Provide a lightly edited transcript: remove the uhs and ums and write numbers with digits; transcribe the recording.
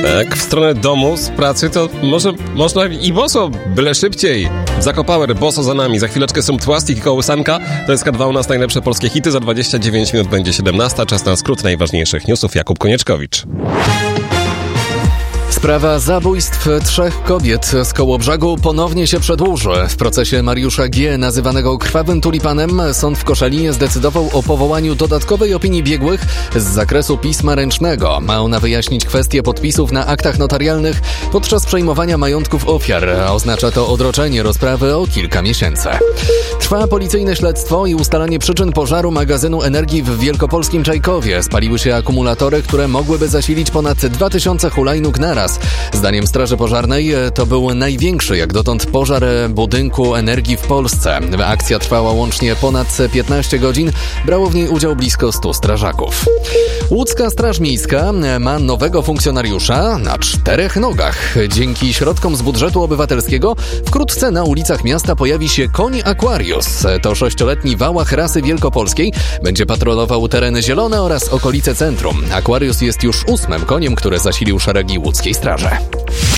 Tak, w stronę domu z pracy to może można i boso, byle szybciej. Zakopower, boso za nami. Za chwileczkę są Plastik i Kołysanka. To jest K2 u nas najlepsze polskie hity. Za 29 minut będzie 17. Czas na skrót najważniejszych newsów. Jakub Konieczkowicz. Sprawa zabójstw 3 kobiet z Kołobrzegu ponownie się przedłuży. W procesie Mariusza G., nazywanego krwawym tulipanem, sąd w Koszalinie zdecydował o powołaniu dodatkowej opinii biegłych z zakresu pisma ręcznego. Ma ona wyjaśnić kwestię podpisów na aktach notarialnych podczas przejmowania majątków ofiar. Oznacza to odroczenie rozprawy o kilka miesięcy. Trwa policyjne śledztwo i ustalanie przyczyn pożaru magazynu energii w wielkopolskim Czajkowie. Spaliły się akumulatory, które mogłyby zasilić ponad 2000 hulajnóg naraz. Zdaniem Straży Pożarnej to był największy jak dotąd pożar budynku energii w Polsce. Akcja trwała łącznie ponad 15 godzin. Brało w niej udział blisko 100 strażaków. Łódzka Straż Miejska ma nowego funkcjonariusza na 4 nogach. Dzięki środkom z budżetu obywatelskiego wkrótce na ulicach miasta pojawi się koń Aquarius. To 6-letni wałach rasy wielkopolskiej. Będzie patrolował tereny zielone oraz okolice centrum. Aquarius jest już 8. koniem, który zasilił szeregi łódzkiej straży.